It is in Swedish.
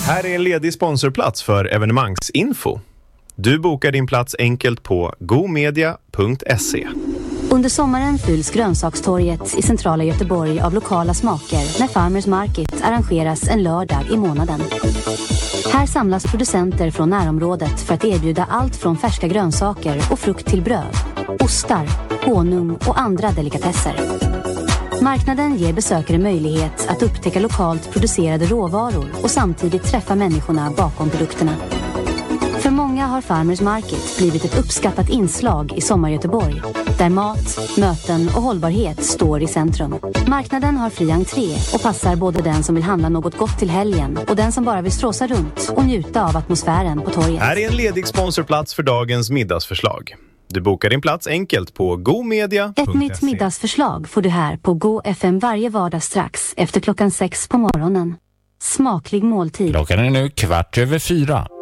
Här är en ledig sponsorplats för evenemangsinfo. Du bokar din plats enkelt på gomedia.se. Under sommaren fylls grönsakstorget i centrala Göteborg av lokala smaker när Farmers Market arrangeras en lördag i månaden. Här samlas producenter från närområdet för att erbjuda allt från färska grönsaker och frukt till bröd, ostar, honung och andra delikatesser. Marknaden ger besökare möjlighet att upptäcka lokalt producerade råvaror och samtidigt träffa människorna bakom produkterna. För många har Farmers Market blivit ett uppskattat inslag i Sommargöteborg, där mat, möten och hållbarhet står i centrum. Marknaden har fri entré och passar både den som vill handla något gott till helgen och den som bara vill stråsa runt och njuta av atmosfären på torget. Här är en ledig sponsorplats för dagens middagsförslag. Du bokar din plats enkelt på gomedia.se. Ett nytt middagsförslag får du här på Go FM varje vardag strax efter 6:00 på morgonen. Smaklig måltid. Klockan är nu 4:15.